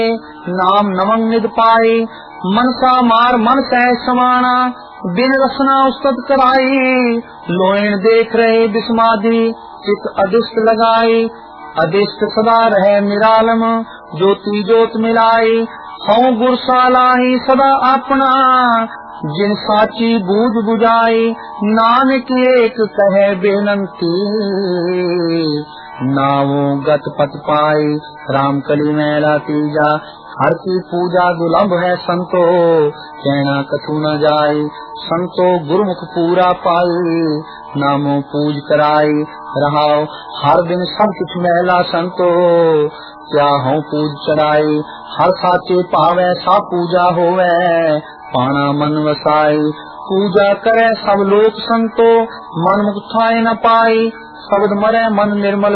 नाम नमंग निद पाए, मनसा मार मन सह समाना, बिन रसना उस्तत कराई, लोयन देख रहे बिस्मादी, चित अदिष्ट लगाई, अदिष्ट सदा रहे निरालम, ज्योति ज्योत मिलाई, हूँ गुरशाला ही सदा अपना, जिन साची बूझ बुझाई, नानक एक कहे बेनंती, नावों गत पत पाई, राम कली मैला तीजा, हर की पूजा दुलभ है संतो, कहना कथु न जाई, संतो गुरुमुख पूरा पाई, नामो पूज कराई, रहाओ हर दिन सब कुछ मैला संतो, क्या हो पूज चढ़ाई, हर साचे पावे सा पूजा होवे, पाना मन वसाई, पूजा करे सब लोक संतो, मन मुक्त थाए न पाई, शब्द मरे मन निर्मल